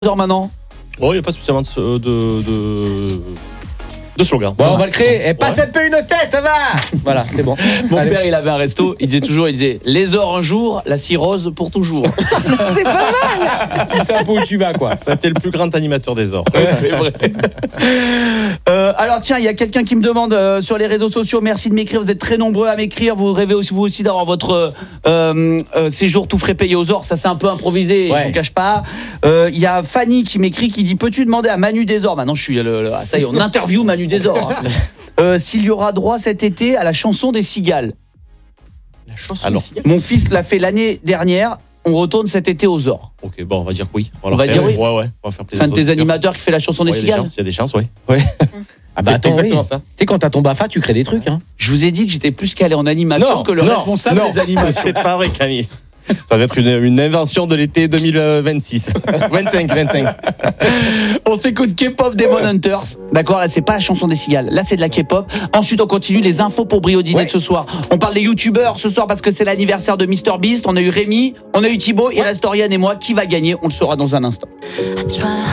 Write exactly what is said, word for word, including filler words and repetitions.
heures maintenant. Oh, il n'y a pas spécialement de, de, de, de slogan. Bon, on va le créer. Et passe Ouais. un peu une tête, va. Voilà, c'est bon. Mon Allez. père, il avait un resto, il disait toujours, il disait les ors un jour, la cirrhose pour toujours. C'est pas mal. Tu sais un peu où tu vas, quoi. C'était le plus grand animateur des ors. C'est vrai. Euh, alors tiens, il y a quelqu'un qui me demande euh, sur les réseaux sociaux, merci de m'écrire, vous êtes très nombreux à m'écrire, vous rêvez aussi vous aussi d'avoir votre euh, euh, séjour tout frais payé aux ors, ça c'est un peu improvisé, Ouais. je ne cache pas. Euh, Il y a Fanny qui m'écrit, qui dit peux-tu demander à Manu Desor, maintenant je suis le, le- ah, ça y est, on interview Manu Desor, hein. euh, s'il y aura droit cet été à la chanson des cigales. La chanson Alors. des cigales. Mon fils l'a fait l'année dernière, on retourne cet été aux ors. Ok, bon, on va dire que oui. On leur va faire. dire oui. Ouais, ouais. On va faire C'est plaisir un de aux tes auditeurs. animateurs qui fait la chanson des Ouais, il y a des cigales. chances, il y a des chances, ouais. Ouais. Ah bah C'est attends, exactement oui. ça. Tu sais, quand t'as ton BAFA, tu crées des trucs, hein. Je vous ai dit que j'étais plus calé en animation Non, que le non, responsable non, des animations. c'est pas vrai, Camille. Ça va être une, une invention de l'été deux mille vingt-six. vingt-cinq, vingt-cinq. On s'écoute K-pop Demon Hunters. D'accord, là c'est pas la chanson des cigales, là c'est de la K-pop. Ensuite on continue les infos pour Brio Dîner Ouais. de ce soir. On parle des youtubeurs ce soir parce que c'est l'anniversaire de MrBeast. On a eu Rémi, on a eu Thibaut, il reste Oriane et moi. Qui va gagner? On le saura dans un instant. I try to